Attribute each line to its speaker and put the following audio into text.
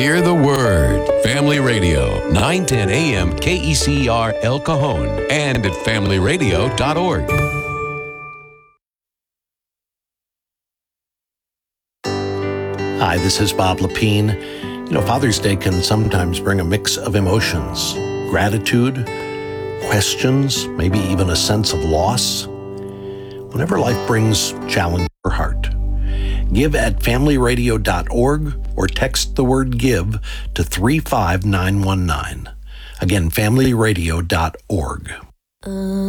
Speaker 1: Hear the word. Family Radio, 910 AM KECR El Cajon and at familyradio.org.
Speaker 2: Hi, this is Bob Lepine. Father's Day can sometimes bring a mix of emotions, gratitude, questions, maybe even a sense of loss. Whenever life brings challenge to your heart, give at familyradio.org or text the word give to 35919. Again, familyradio.org.